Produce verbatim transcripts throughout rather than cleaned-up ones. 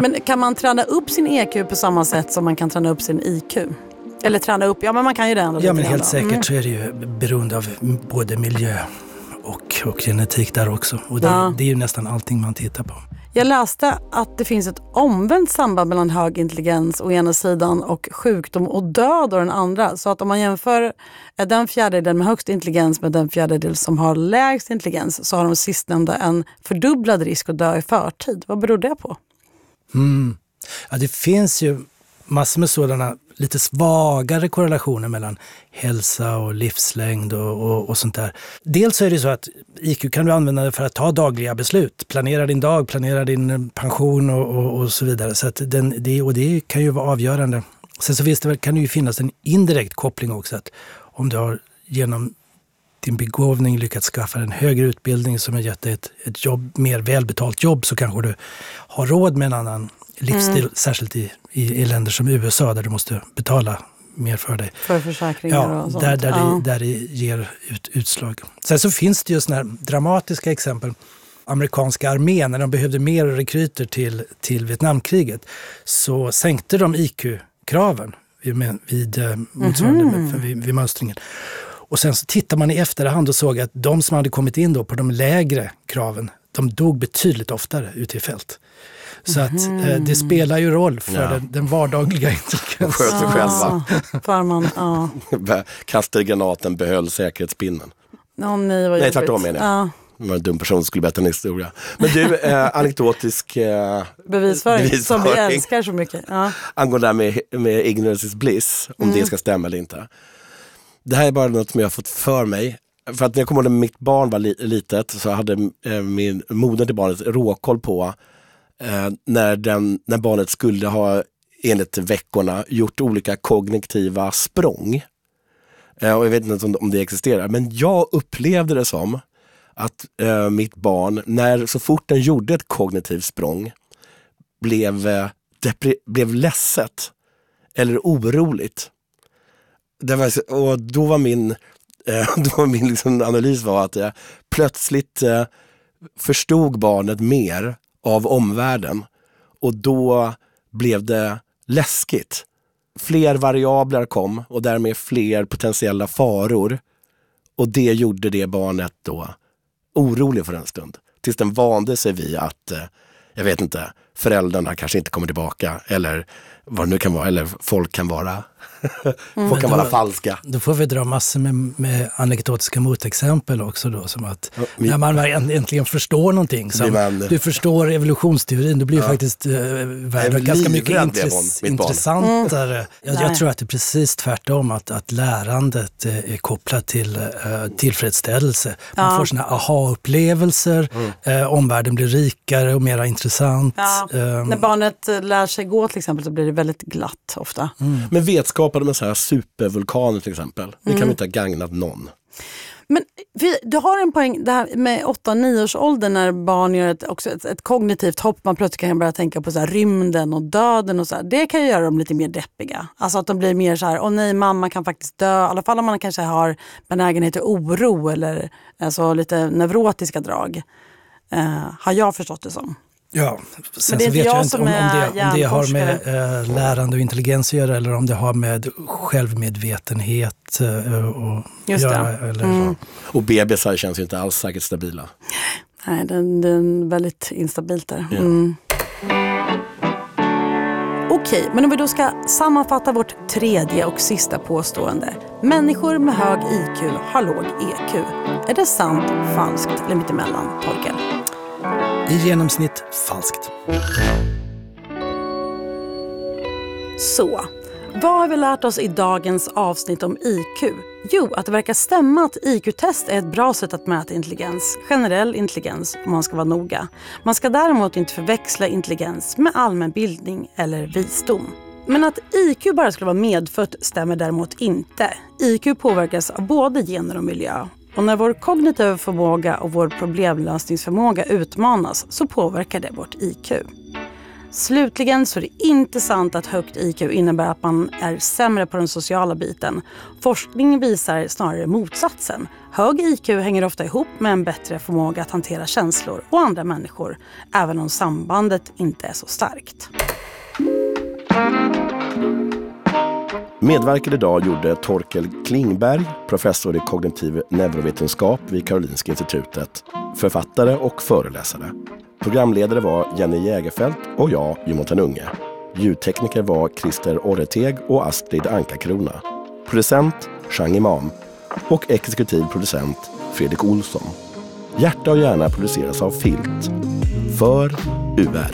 Men kan man träna upp sin E Q på samma sätt som man kan träna upp sin I Q? Eller träna upp, ja men man kan ju det ändå. Ja men helt säkert mm. så är det ju beroende av både miljö och, och genetik där också. Och det, ja. det är ju nästan allting man tittar på. Jag läste att det finns ett omvänt samband mellan hög intelligens å ena sidan och sjukdom och död å den andra. Så att om man jämför den fjärdedel med högst intelligens med den fjärdedel som har lägst intelligens så har de sistnämnda en fördubblad risk att dö i förtid. Vad beror det på? Mm. Ja, det finns ju massor med sådana lite svagare korrelationer mellan hälsa och livslängd och, och, och sånt där. Dels så är det så att I Q kan du använda för att ta dagliga beslut. Planera din dag, planera din pension och, och, och så vidare. Så att den, det, och det kan ju vara avgörande. Sen så visst det, kan det ju finnas en indirekt koppling också. Att om du har genom din begåvning lyckats skaffa en högre utbildning som har gett dig ett, ett jobb, mer välbetalt jobb så kanske du har råd med en annan livsstil, mm. särskilt i, i, i länder som U S A där du måste betala mer för dig. För försäkringar ja, och sånt. Där, där, ja. det, där det ger ut, utslag. Sen så finns det ju såna här dramatiska exempel. Amerikanska armén, när de behövde mer rekryter till, till Vietnamkriget så sänkte de I Q-kraven vid, vid, motsvarande, mm-hmm. vid, vid mönstringen. Och sen så tittar man i efterhand och såg att de som hade kommit in då på de lägre kraven, de dog betydligt oftare ute i fält. Så att eh, det spelar ju roll för ja. den, den vardagliga intelligensen. Sköt sig själva. Farman, ja. Kastade granaten, behöll säkerhetspinnen. Oh, nej, vad nej, tvärtom menar jag. Ja. Det var en dum person som skulle berätta en historia. Men du, eh, anekdotisk eh, bevisföring, bevisföring som vi älskar så mycket. Ja. Angående det här med, med ignorance is bliss, om mm. det ska stämma eller inte. Det här är bara något som jag har fått för mig. För att när jag kommer ihåg när mitt barn var li- litet så hade eh, min moder till barnet råkoll på eh, när, den, när barnet skulle ha enligt veckorna gjort olika kognitiva språng. Eh, och jag vet inte om, om det existerar. Men jag upplevde det som att eh, mitt barn, när så fort den gjorde ett kognitivt språng, blev, eh, depre- blev ledset eller oroligt. Det var, och då var min, eh, då var min liksom analys var att jag plötsligt eh, förstod barnet mer av omvärlden. Och då blev det läskigt. Fler variabler kom och därmed fler potentiella faror. Och det gjorde det barnet då orolig för en stund. Tills den vande sig vid att, eh, jag vet inte, föräldrarna kanske inte kommer tillbaka. Eller vad det nu kan vara. Eller folk kan vara, mm. folk kan då, vara falska. Då får vi dra massor med, med anekdotiska motexempel också då. Som att ja, min, när man äntligen förstår någonting. Som man, du förstår evolutionsteorin. Då blir ja. faktiskt uh, världen ganska mycket intress- intressantare. Mm. Jag, jag tror att det är precis tvärtom. Att, att lärandet är kopplat till uh, tillfredsställelse. Man ja. får såna aha-upplevelser. Mm. Uh, omvärlden blir rikare och mer intressant. Ja. Um, när barnet lär sig gå till exempel så blir det väldigt glatt ofta. Mm. Men vetskapen med så här supervulkaner till exempel, det kan mm. vi inte ha gagnat någon. Men vi, du har en poäng det här med åtta nio års ålder när barn gör ett, också ett, ett kognitivt hopp. Man plötsligt kan börja tänka på så här, rymden och döden och så här. Det kan ju göra dem lite mer deppiga. Alltså att de blir mer så här, åh nej, mamma kan faktiskt dö. I alla fall om man kanske har benägenhet till oro eller alltså, lite neurotiska drag. Uh, har jag förstått det som. Ja, sen så vet jag inte om, om, det, om det har med äh, lärande och intelligens att göra eller om det har med självmedvetenhet äh, och Just göra. Det. Eller mm. Och bebisar känns ju inte alls säkert stabila. Nej, den, den är väldigt instabilt där. Ja. Mm. Okej, men om vi då ska sammanfatta vårt tredje och sista påstående. Människor med hög I Q har låg E Q. Är det sant, falskt eller mittemellan, Torkel? I genomsnitt falskt. Så, vad har vi lärt oss i dagens avsnitt om I Q? Jo, att det verkar stämma att I Q-test är ett bra sätt att mäta intelligens. Generell intelligens, om man ska vara noga. Man ska däremot inte förväxla intelligens med allmän bildning eller visdom. Men att I Q bara skulle vara medfött stämmer däremot inte. I Q påverkas av både gener och miljö. Och när vår kognitiva förmåga och vår problemlösningsförmåga utmanas så påverkar det vårt I Q. Slutligen så är det inte sant att högt I Q innebär att man är sämre på den sociala biten. Forskning visar snarare motsatsen. Hög I Q hänger ofta ihop med en bättre förmåga att hantera känslor och andra människor, även om sambandet inte är så starkt. Medverkade idag gjorde Torkel Klingberg, professor i kognitiv neurovetenskap vid Karolinska institutet, författare och föreläsare. Programledare var Jenny Jägerfelt och jag, Jonathan Unge. Ljudtekniker var Christer Orreteg och Astrid Anka-Krona. Producent Chang Imam och exekutiv producent Fredrik Olsson. Hjärta och hjärna produceras av Filt för U R.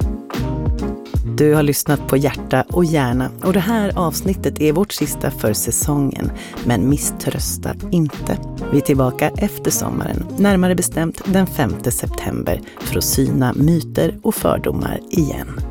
Du har lyssnat på Hjärta och hjärna och det här avsnittet är vårt sista för säsongen. Men misströsta inte. Vi är tillbaka efter sommaren, närmare bestämt den femte september, för att syna myter och fördomar igen.